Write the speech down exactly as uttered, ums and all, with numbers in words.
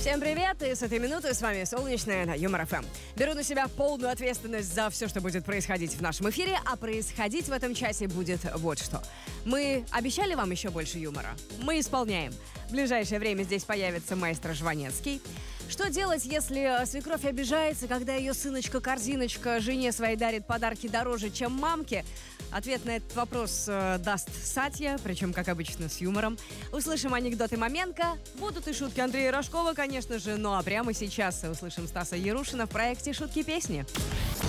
Всем привет, и с этой минуты с вами Солнечная на Юмор ФМ. Беру на себя полную ответственность за все, что будет происходить в нашем эфире, а происходить в этом часе будет вот что. Мы обещали вам еще больше юмора? Мы исполняем. В ближайшее время здесь появится маэстро Жванецкий. Что делать, если свекровь обижается, когда ее сыночка-корзиночка жене своей дарит подарки дороже, чем мамке? Ответ на этот вопрос э, даст Сатья, причем, как обычно, с юмором. Услышим анекдоты Маменко. Будут и шутки Андрея Рожкова, конечно же. Ну а прямо сейчас услышим Стаса Ярушина в проекте «Шутки-песни».